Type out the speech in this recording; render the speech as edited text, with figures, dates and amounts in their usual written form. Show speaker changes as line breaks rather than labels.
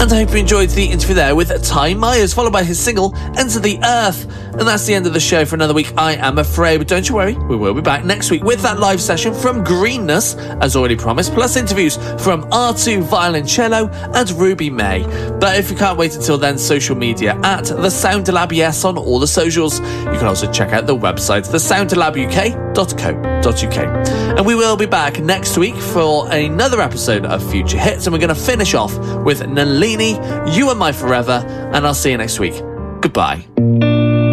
And I hope you enjoyed the interview there with Ty Myers, followed by his single, Enter the Earth. And that's the end of the show for another week, I am afraid. But don't you worry, we will be back next week with that live session from Greenness, as already promised, plus interviews from R2 Violoncello and Ruby May. But if you can't wait until then, social media at The Sound Lab, yes, on all the socials. You can also check out the website, thesoundlabuk.co.uk. And we will be back next week for another episode of Future Hits, and we're going to finish off with Nalini, You Are My Forever, and I'll see you next week. Goodbye.